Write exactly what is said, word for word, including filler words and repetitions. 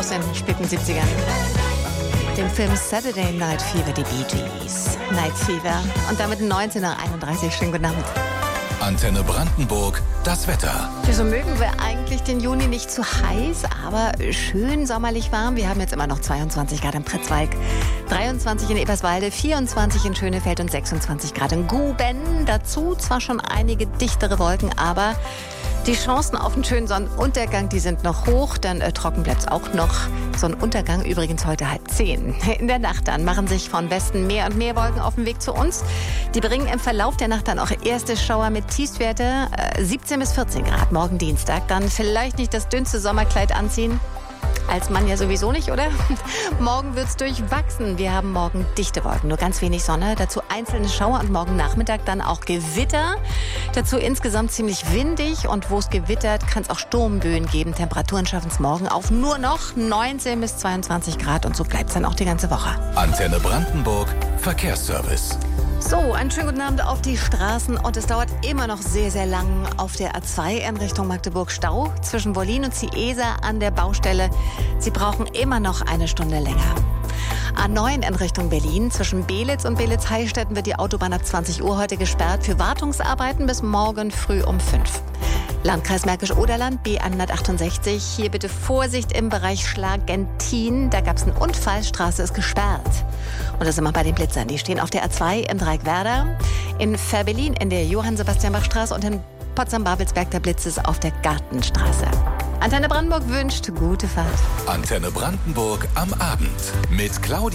aus den späten siebzigern. Den Film Saturday Night Fever, die Bee Gees. Night Fever. Und damit neunzehn Uhr einunddreißig. Schönen guten Abend. Antenne Brandenburg, das Wetter. Wieso mögen wir eigentlich den Juni nicht zu heiß, aber schön sommerlich warm? Wir haben jetzt immer noch zweiundzwanzig Grad in Pritzwalk, dreiundzwanzig in Eberswalde, vierundzwanzig in Schönefeld und sechsundzwanzig Grad in Guben. Dazu zwar schon einige dichtere Wolken, aber die Chancen auf einen schönen Sonnenuntergang, die sind noch hoch, dann äh, trocken bleibt es auch noch. Sonnenuntergang übrigens heute halb zehn. In der Nacht dann machen sich von Westen mehr und mehr Wolken auf den Weg zu uns. Die bringen im Verlauf der Nacht dann auch erste Schauer mit Tiefstwerte äh, siebzehn bis vierzehn Grad morgen Dienstag. Dann vielleicht nicht das dünnste Sommerkleid anziehen. Als Mann ja sowieso nicht, oder? Morgen wird's durchwachsen. Wir haben morgen dichte Wolken, nur ganz wenig Sonne. Dazu einzelne Schauer und morgen Nachmittag dann auch Gewitter. Dazu insgesamt ziemlich windig und wo es gewittert, kann es auch Sturmböen geben. Temperaturen schaffen es morgen auf nur noch neunzehn bis zweiundzwanzig Grad und so bleibt es dann auch die ganze Woche. Antenne Brandenburg, Verkehrsservice. So, einen schönen guten Abend auf die Straßen und es dauert immer noch sehr, sehr lang auf der A zwei in Richtung Magdeburg Stau zwischen Wollin und Ciesa an der Baustelle. Sie brauchen immer noch eine Stunde länger. A neun in Richtung Berlin. Zwischen Belitz und Belitz-Heilstätten wird die Autobahn ab zwanzig Uhr heute gesperrt für Wartungsarbeiten bis morgen früh um fünf. Landkreis Märkisch-Oderland, B hundertachtundsechzig. Hier bitte Vorsicht im Bereich Schlagentin. Da gab es einen Unfall, Straße ist gesperrt. Und da sind wir bei den Blitzern. Die stehen auf der A zwei im Dreieck Werder, in Ferbelin in der Johann-Sebastian-Bach-Straße und in Potsdam-Babelsberg der Blitz ist auf der Gartenstraße. Antenne Brandenburg wünscht gute Fahrt. Antenne Brandenburg am Abend mit Claudia.